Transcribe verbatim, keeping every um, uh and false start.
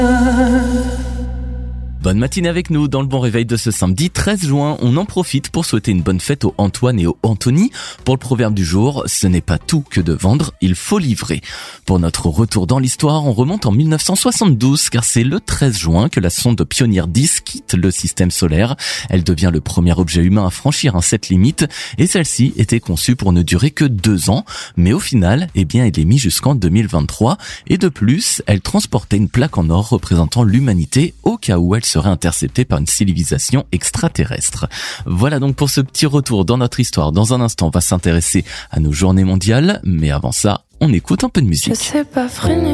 Bonne matinée avec nous dans le bon réveil de ce samedi treize juin. On en profite pour souhaiter une bonne fête aux Antoine et aux Anthony. Pour le proverbe du jour, ce n'est pas tout que de vendre, il faut livrer. Pour notre retour dans l'histoire, on remonte en mille neuf cent soixante-douze car c'est le treize juin que la sonde Pioneer dix quitte le système solaire. Elle devient le premier objet humain à franchir un cette limite et celle-ci était conçue pour ne durer que deux ans. Mais au final, eh bien, elle est mise jusqu'en deux mille vingt-trois et de plus, elle transportait une plaque en or représentant l'humanité au cas où elle serait interceptée par une civilisation extraterrestre. Voilà donc pour ce petit retour dans notre histoire. Dans un instant, on va s'intéresser à nos journées mondiales, mais avant ça, on écoute un peu de musique. Je sais pas freiner.